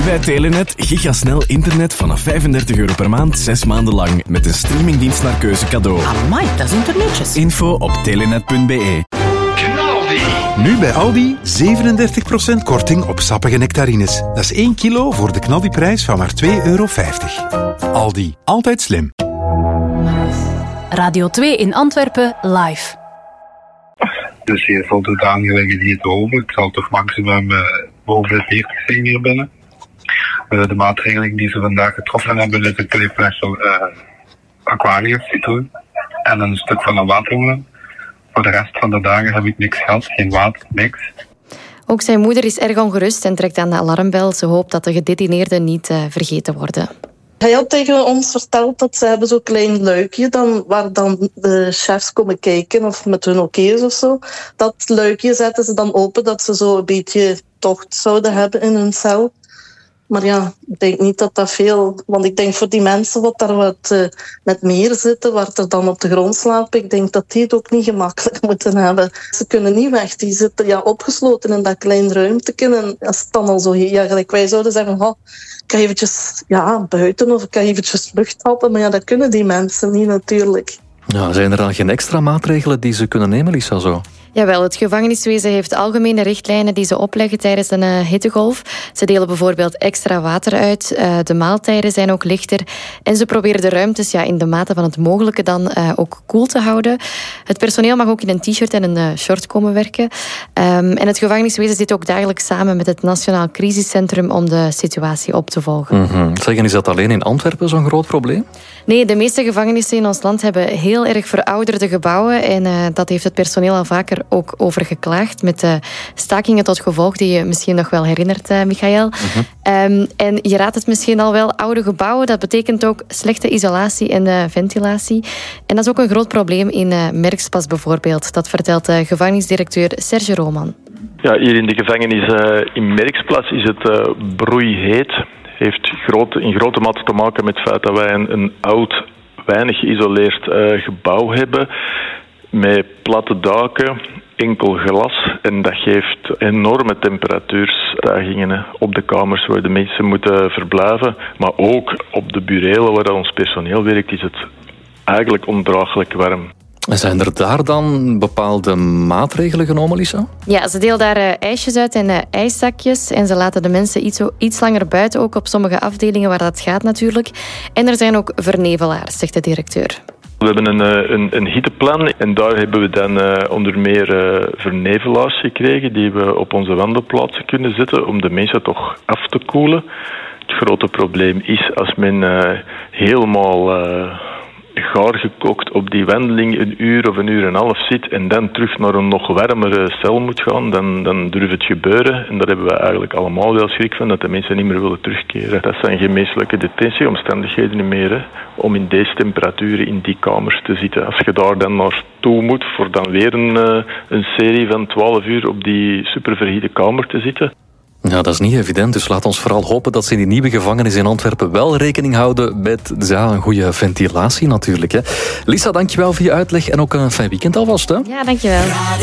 bij Telenet gigasnel internet vanaf €35 per maand, 6 maanden lang. Met een streamingdienst naar keuze cadeau. Amai, dat is internetjes. Info op telenet.be. Nu bij Aldi 37% korting op sappige nectarines. Dat is 1 kilo voor de knaldiprijs van maar €2,50. Aldi, altijd slim. Radio 2 in Antwerpen, live. Dus je voldoet de aangelegenheid over. Het zal toch maximum boven de 40 zijn hier binnen. De maatregelen die ze vandaag getroffen hebben is een kleeflesje Aquarius citroen en een stuk van een watermeloen. Voor de rest van de dagen heb ik niks gehad, geen water, niks. Ook zijn moeder is erg ongerust en trekt aan de alarmbel. Ze hoopt dat de gedetineerden niet vergeten worden. Hij had tegen ons verteld dat ze hebben zo'n klein luikje waar dan de chefs komen kijken of met hun oké's of zo. Dat luikje zetten ze dan open dat ze zo een beetje tocht zouden hebben in hun cel. Maar ja, ik denk niet dat dat veel... Want ik denk voor die mensen wat daar met meer zitten, waar er dan op de grond slapen, ik denk dat die het ook niet gemakkelijk moeten hebben. Ze kunnen niet weg. Die zitten opgesloten in dat klein ruimteken. En als het dan al zo... Ja, gelijk wij zouden zeggen, ik ga eventjes buiten of ik ga eventjes lucht happen. Maar ja, dat kunnen die mensen niet natuurlijk. Ja, zijn er dan geen extra maatregelen die ze kunnen nemen, Lisa, zo? Jawel, het gevangeniswezen heeft algemene richtlijnen die ze opleggen tijdens een hittegolf. Ze delen bijvoorbeeld extra water uit. De maaltijden zijn ook lichter. En ze proberen de ruimtes in de mate van het mogelijke dan ook koel te houden. Het personeel mag ook in een t-shirt en een short komen werken. En het gevangeniswezen zit ook dagelijks samen met het Nationaal Crisiscentrum om de situatie op te volgen. Zeggen, is dat alleen in Antwerpen zo'n groot probleem? Nee, de meeste gevangenissen in ons land hebben heel erg verouderde gebouwen. En dat heeft het personeel al vaker ook over geklaagd, met stakingen tot gevolg, die je misschien nog wel herinnert, Michael. En je raadt het misschien al wel, oude gebouwen, dat betekent ook slechte isolatie en ventilatie. En dat is ook een groot probleem in Merkspas bijvoorbeeld. Dat vertelt gevangenisdirecteur Serge Roman. Ja, hier in de gevangenis in Merksplas is het broeiheet. Heeft in grote mate te maken met het feit dat wij een oud, weinig geïsoleerd gebouw hebben, met platte daken, enkel glas. En dat geeft enorme temperatuurstijgingen op de kamers waar de mensen moeten verblijven. Maar ook op de burelen waar ons personeel werkt, is het eigenlijk ondraaglijk warm. Zijn er daar dan bepaalde maatregelen genomen, Lisa? Ja, ze delen daar ijsjes uit en ijszakjes. En ze laten de mensen iets langer buiten, ook op sommige afdelingen waar dat gaat natuurlijk. En er zijn ook vernevelaars, zegt de directeur. We hebben een hitteplan en daar hebben we dan onder meer vernevelaars gekregen die we op onze wandelplaatsen kunnen zetten om de mensen toch af te koelen. Het grote probleem is als men helemaal gaar gekookt op die wandeling 1 uur of 1 uur en een half zit en dan terug naar een nog warmere cel moet gaan, dan durft het gebeuren. En daar hebben we eigenlijk allemaal wel schrik van, dat de mensen niet meer willen terugkeren. Dat zijn geen menselijke detentieomstandigheden meer, hè, om in deze temperaturen in die kamers te zitten. Als je daar dan naartoe moet voor dan weer een serie van 12 uur op die superverhitte kamer te zitten. Ja, dat is niet evident, dus laat ons vooral hopen dat ze in die nieuwe gevangenis in Antwerpen wel rekening houden met een goede ventilatie natuurlijk. Hè. Lisa, dankjewel voor je uitleg en ook een fijn weekend alvast. Hè? Ja, dankjewel.